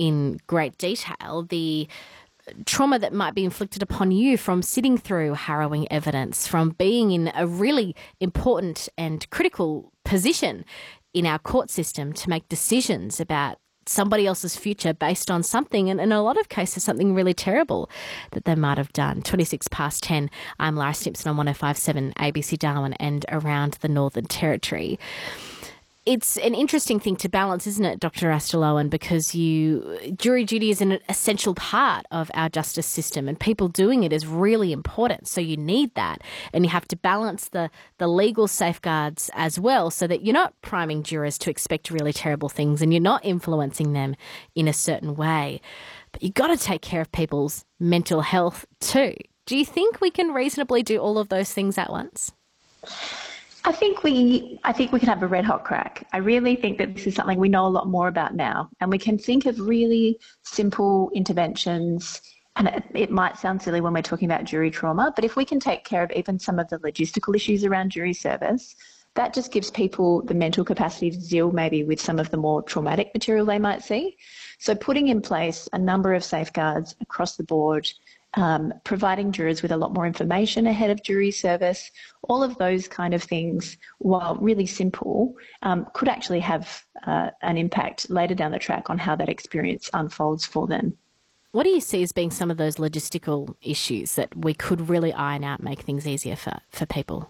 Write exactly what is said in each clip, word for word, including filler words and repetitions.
in great detail the trauma that might be inflicted upon you from sitting through harrowing evidence, from being in a really important and critical position in our court system to make decisions about somebody else's future based on something, and in a lot of cases, something really terrible that they might have done. twenty-six past ten, I'm Lara Simpson on one oh five point seven A B C Darwin and around the Northern Territory. It's an interesting thing to balance, isn't it, Doctor Astelowan, because you jury duty is an essential part of our justice system, and people doing it is really important. So you need that, and you have to balance the, the legal safeguards as well, so that you're not priming jurors to expect really terrible things and you're not influencing them in a certain way. But you've got to take care of people's mental health too. Do you think we can reasonably do all of those things at once? I think we I think we can have a red hot crack. I really think that this is something we know a lot more about now, and we can think of really simple interventions. And it, it might sound silly when we're talking about jury trauma, but if we can take care of even some of the logistical issues around jury service, that just gives people the mental capacity to deal maybe with some of the more traumatic material they might see. So putting in place a number of safeguards across the board, Um, providing jurors with a lot more information ahead of jury service, all of those kind of things, while really simple, um, could actually have uh, an impact later down the track on how that experience unfolds for them. What do you see as being some of those logistical issues that we could really iron out, make things easier for, for people?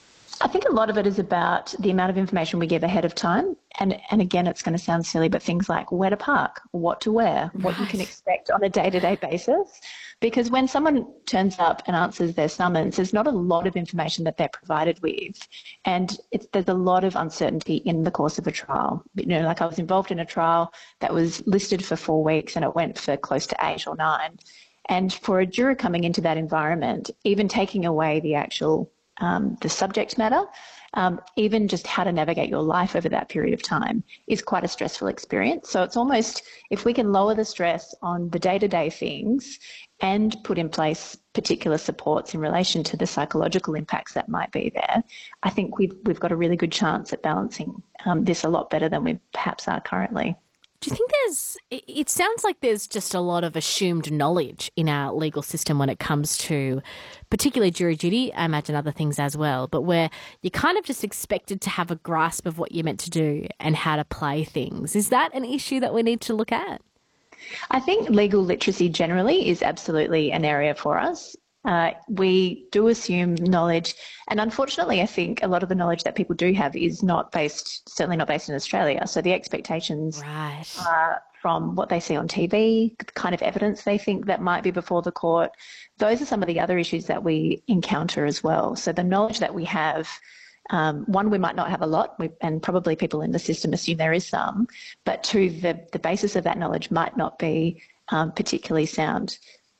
I think a lot of it is about the amount of information we give ahead of time. And, and again, it's going to sound silly, but things like where to park, what to wear, what Right. you can expect on a day-to-day basis. Because when someone turns up and answers their summons, there's not a lot of information that they're provided with. And it's, there's a lot of uncertainty in the course of a trial. You know, like I was involved in a trial that was listed for four weeks and it went for close to eight or nine. And for a juror coming into that environment, even taking away the actual Um, the subject matter, um, even just how to navigate your life over that period of time is quite a stressful experience. So it's almost, if we can lower the stress on the day-to-day things and put in place particular supports in relation to the psychological impacts that might be there, I think we've, we've got a really good chance at balancing um, this a lot better than we perhaps are currently. Do you think there's, it sounds like there's just a lot of assumed knowledge in our legal system when it comes to particularly jury duty, I imagine other things as well, but where you're kind of just expected to have a grasp of what you're meant to do and how to play things. Is that an issue that we need to look at? I think legal literacy generally is absolutely an area for us. Uh, we do assume knowledge, and unfortunately I think a lot of the knowledge that people do have is not based, certainly not based in Australia. So the expectations Right. are from what they see on T V, the kind of evidence they think that might be before the court. Those are some of the other issues that we encounter as well. So the knowledge that we have, um, one, we might not have a lot, we, and probably people in the system assume there is some, but two, the, the basis of that knowledge might not be um, particularly sound.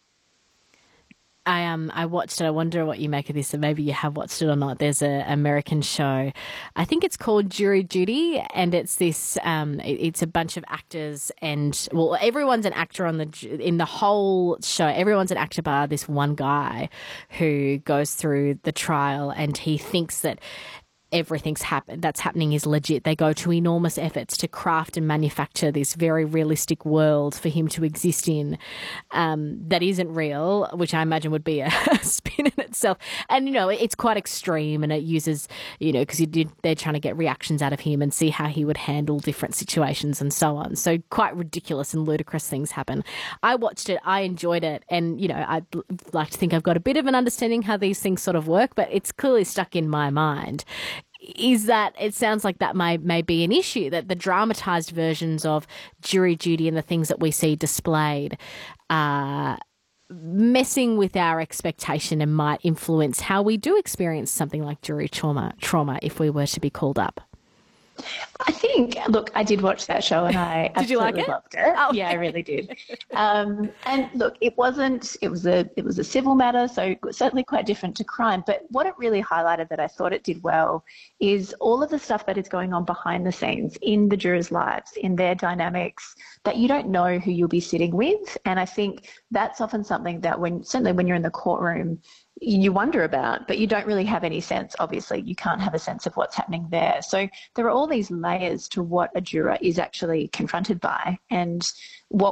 I um I watched it. I wonder what you make of this, and maybe you have watched it or not. There's an American show, I think it's called Jury Duty, and it's this um it, it's a bunch of actors, and well, everyone's an actor on the in the whole show. Everyone's an actor bar this one guy who goes through the trial, and he thinks that everything's happened that's happening is legit. They go to enormous efforts to craft and manufacture this very realistic world for him to exist in, um, that isn't real, which I imagine would be a spin in itself. And, you know, it's quite extreme, and it uses, you know, because they're trying to get reactions out of him and see how he would handle different situations and so on. So quite ridiculous and ludicrous things happen. I watched it. I enjoyed it. And, you know, I'd like to think I've got a bit of an understanding how these things sort of work, but it's clearly stuck in my mind. Is that it sounds like that may, may be an issue, that the dramatised versions of jury duty and the things that we see displayed are messing with our expectation and might influence how we do experience something like jury trauma, trauma if we were to be called up. I think, look, I did watch that show and I did you like absolutely it? loved it. Oh. Yeah, I really did. Um, and look, it wasn't, it was a it was a civil matter, so certainly quite different to crime. But what it really highlighted that I thought it did well is all of the stuff that is going on behind the scenes in the jurors' lives, in their dynamics, that you don't know who you'll be sitting with. And I think that's often something that when, certainly when you're in the courtroom, you wonder about, but you don't really have any sense. Obviously, you can't have a sense of what's happening there. So there are all these layers to what a juror is actually confronted by, and what